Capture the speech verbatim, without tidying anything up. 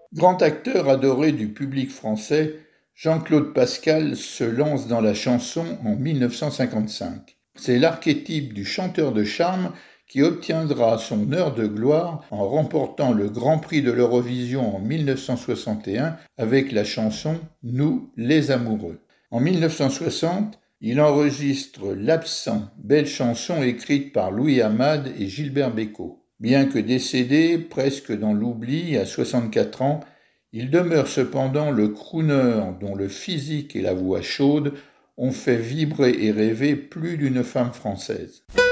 Grand acteur adoré du public français, Jean-Claude Pascal se lance dans la chanson en mille neuf cent cinquante-cinq. C'est l'archétype du chanteur de charme qui obtiendra son heure de gloire en remportant le Grand Prix de l'Eurovision en mille neuf cent soixante et un avec la chanson « Nous, les amoureux ». En mille neuf cent soixante, il enregistre L'Absent, belle chanson écrite par Louis Amade et Gilbert Bécaud. Bien que décédé presque dans l'oubli à soixante-quatre ans, il demeure cependant le crooner dont le physique et la voix chaude ont fait vibrer et rêver plus d'une femme française.